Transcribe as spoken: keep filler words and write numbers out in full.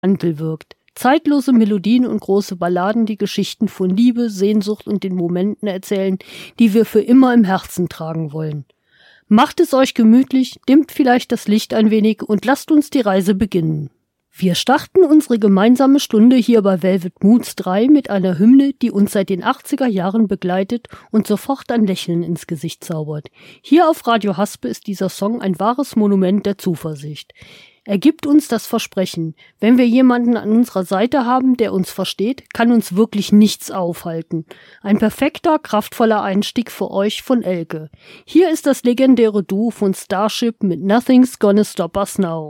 Wandel wirkt. Zeitlose Melodien und große Balladen, die Geschichten von Liebe, Sehnsucht und den Momenten erzählen, die wir für immer im Herzen tragen wollen. Macht es euch gemütlich, dimmt vielleicht das Licht ein wenig und lasst uns die Reise beginnen. Wir starten unsere gemeinsame Stunde hier bei Velvet Moods drei mit einer Hymne, die uns seit den achtziger Jahren begleitet und sofort ein Lächeln ins Gesicht zaubert. Hier auf Radio Haspe ist dieser Song ein wahres Monument der Zuversicht. Er gibt uns das Versprechen, wenn wir jemanden an unserer Seite haben, der uns versteht, kann uns wirklich nichts aufhalten. Ein perfekter, kraftvoller Einstieg für euch von Elke. Hier ist das legendäre Duo von Starship mit Nothing's Gonna Stop Us Now.